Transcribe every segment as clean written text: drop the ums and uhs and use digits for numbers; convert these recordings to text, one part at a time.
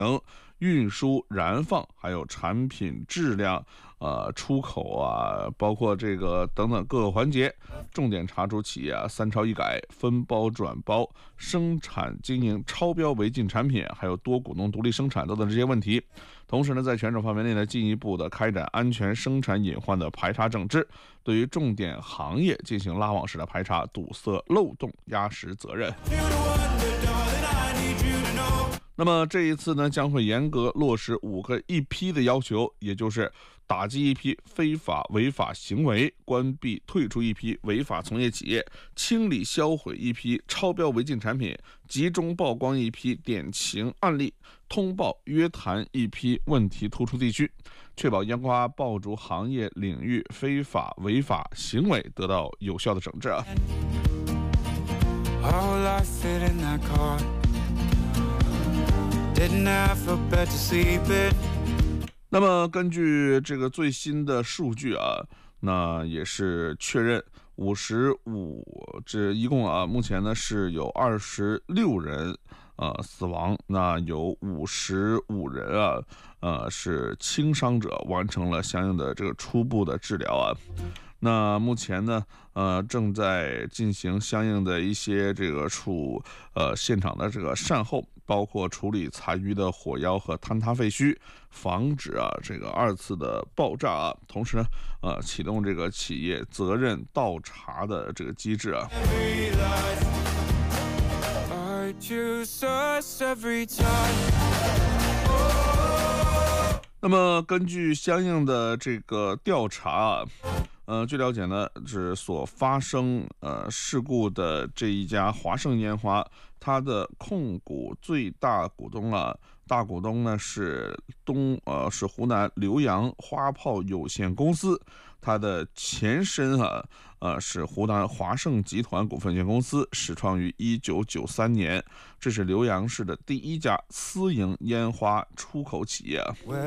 运输、燃放，还有产品质量、出口啊，包括这个等等各个环节，重点查出企业三超一改、分包转包、生产经营超标违禁产品，还有多股东独立生产等等这些问题。同时呢，在全省范围内呢，进一步的开展安全生产隐患的排查整治，对于重点行业进行拉网式的排查，堵塞漏洞，压实责任。那么这一次呢，将会严格落实5个一批的要求，也就是打击一批非法违法行为，关闭退出一批违法从业企业，清理销毁一批超标违禁产品，集中曝光一批典型案例，通报约谈一批问题突出地区，确保烟花爆竹行业领域非法违法行为得到有效的整治。那么根据这个最新的数据啊，那也是确认这一共目前呢是有26人死亡，那有55人是轻伤者，完成了相应的这个初步的治疗啊。那目前呢，正在进行相应的一些这个现场的这个善后，包括处理残余的火药和坍塌废墟，防止这个2次的爆炸啊。同时呢，启动这个企业责任倒查的这个机制啊。那么根据相应的这个调查据了解呢，是所发生事故的这一家华盛烟花，它的控股最大股东大股东呢是湖南浏阳花炮有限公司，它的前身是湖南华盛集团股份有限公司，始创于1993年，这是浏阳市的第1家私营烟花出口企业。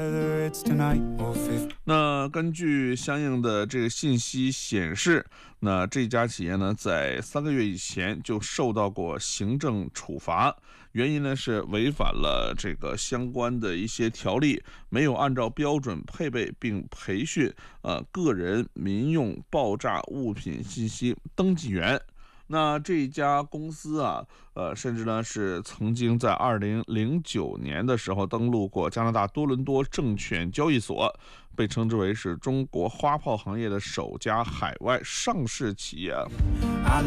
那根据相应的这个信息显示，那这家企业呢在3个月以前就受到过行政处罚，原因呢是违反了这个相关的一些条例，没有按照标准配备并培训个人民用爆炸物品信息登记员。那这家公司甚至呢是曾经在2009年的时候登陆过加拿大多伦多证券交易所，被称之为是中国花炮行业的首家海外上市企业。